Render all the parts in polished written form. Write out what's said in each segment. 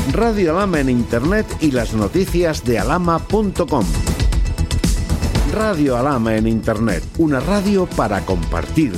Radio Alhama en Internet y las noticias de alhama.com. Radio Alhama en Internet, una radio para compartir.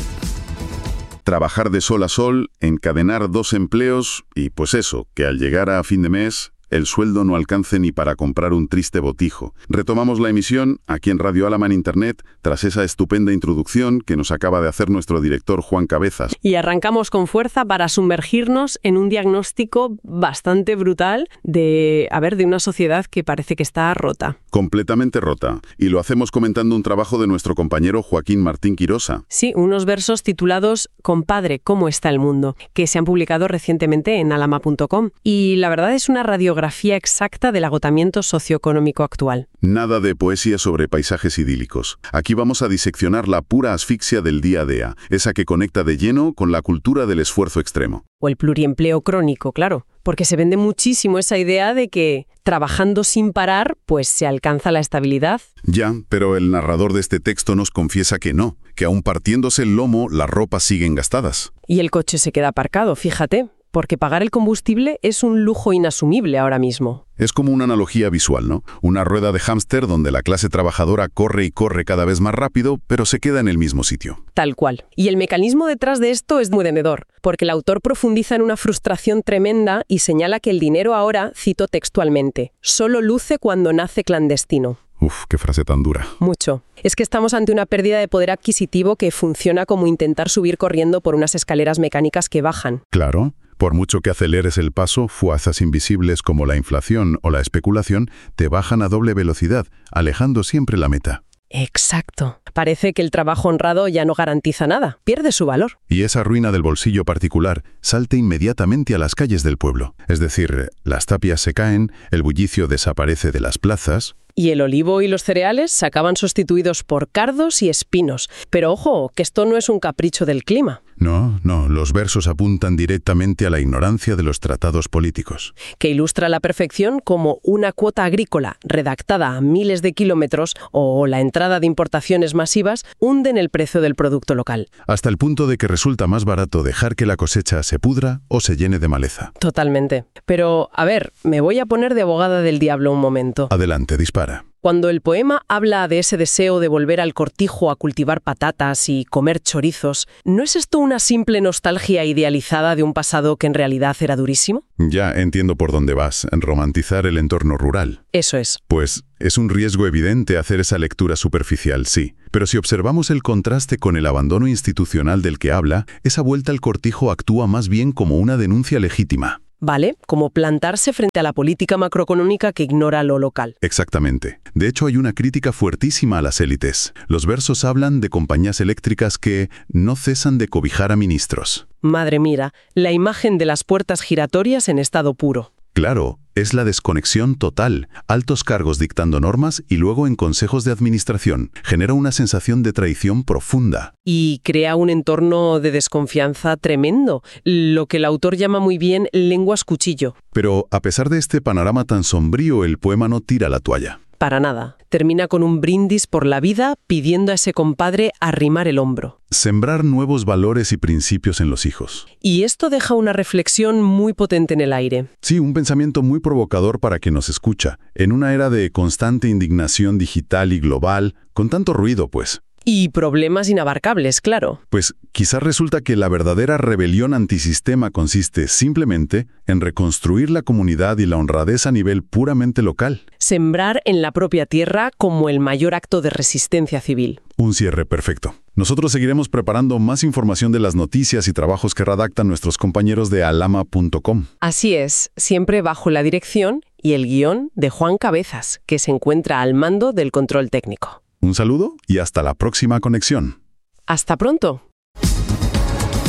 Trabajar de sol a sol, encadenar 2 empleos y pues eso, que al llegar a fin de mes el sueldo no alcance ni para comprar un triste botijo. Retomamos la emisión aquí en Radio Alhama en Internet tras esa estupenda introducción que nos acaba de hacer nuestro director Juan Cabezas. Y arrancamos con fuerza para sumergirnos en un diagnóstico bastante brutal de una sociedad que parece que está rota. Completamente rota. Y lo hacemos comentando un trabajo de nuestro compañero Joaquín Martín Quirosa. Sí, unos versos titulados Compadre, ¿cómo está el mundo?, que se han publicado recientemente en alhama.com. Y la verdad es una radiografía exacta del agotamiento socioeconómico actual. Nada de poesía sobre paisajes idílicos. Aquí vamos a diseccionar la pura asfixia del día a día, esa que conecta de lleno con la cultura del esfuerzo extremo. O el pluriempleo crónico, claro, porque se vende muchísimo esa idea de que trabajando sin parar, pues se alcanza la estabilidad. Ya, pero el narrador de este texto nos confiesa que no, que aún partiéndose el lomo, las ropas siguen gastadas. Y el coche se queda aparcado, fíjate, porque pagar el combustible es un lujo inasumible ahora mismo. Es como una analogía visual, ¿no? Una rueda de hámster donde la clase trabajadora corre y corre cada vez más rápido, pero se queda en el mismo sitio. Tal cual. Y el mecanismo detrás de esto es muy demoledor, porque el autor profundiza en una frustración tremenda y señala que el dinero ahora, cito textualmente, solo luce cuando nace clandestino. Uf, qué frase tan dura. Mucho. Es que estamos ante una pérdida de poder adquisitivo que funciona como intentar subir corriendo por unas escaleras mecánicas que bajan. Claro. Por mucho que aceleres el paso, fuerzas invisibles como la inflación o la especulación te bajan a doble velocidad, alejando siempre la meta. Exacto. Parece que el trabajo honrado ya no garantiza nada, pierde su valor. Y esa ruina del bolsillo particular salta inmediatamente a las calles del pueblo. Es decir, las tapias se caen, el bullicio desaparece de las plazas. Y el olivo y los cereales se acaban sustituidos por cardos y espinos. Pero ojo, que esto no es un capricho del clima. No, los versos apuntan directamente a la ignorancia de los tratados políticos. Que ilustra a la perfección como una cuota agrícola redactada a miles de kilómetros o la entrada de importaciones masivas hunden el precio del producto local. Hasta el punto de que resulta más barato dejar que la cosecha se pudra o se llene de maleza. Totalmente. Pero, me voy a poner de abogada del diablo un momento. Adelante, dispara. Cuando el poema habla de ese deseo de volver al cortijo a cultivar patatas y comer chorizos, ¿no es esto una simple nostalgia idealizada de un pasado que en realidad era durísimo? Ya entiendo por dónde vas, en romantizar el entorno rural. Eso es. Pues es un riesgo evidente hacer esa lectura superficial, sí. Pero si observamos el contraste con el abandono institucional del que habla, esa vuelta al cortijo actúa más bien como una denuncia legítima. ¿Vale? Como plantarse frente a la política macroeconómica que ignora lo local. Exactamente. De hecho, hay una crítica fuertísima a las élites. Los versos hablan de compañías eléctricas que no cesan de cobijar a ministros. Madre mía, la imagen de las puertas giratorias en estado puro. Claro, es la desconexión total. Altos cargos dictando normas y luego en consejos de administración. Genera una sensación de traición profunda. Y crea un entorno de desconfianza tremendo, lo que el autor llama muy bien lenguas cuchillo. Pero a pesar de este panorama tan sombrío, el poema no tira la toalla. Para nada. Termina con un brindis por la vida pidiendo a ese compadre arrimar el hombro. Sembrar nuevos valores y principios en los hijos. Y esto deja una reflexión muy potente en el aire. Sí, un pensamiento muy provocador para quien nos escucha. En una era de constante indignación digital y global, con tanto ruido, pues. Y problemas inabarcables, claro. Pues quizás resulta que la verdadera rebelión antisistema consiste simplemente en reconstruir la comunidad y la honradez a nivel puramente local. Sembrar en la propia tierra como el mayor acto de resistencia civil. Un cierre perfecto. Nosotros seguiremos preparando más información de las noticias y trabajos que redactan nuestros compañeros de alhama.com. Así es, siempre bajo la dirección y el guión de Juan Cabezas, que se encuentra al mando del control técnico. Un saludo y hasta la próxima conexión. ¡Hasta pronto!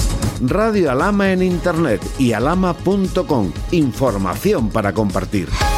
Radio Alhama en Internet y alhama.com. Información para compartir.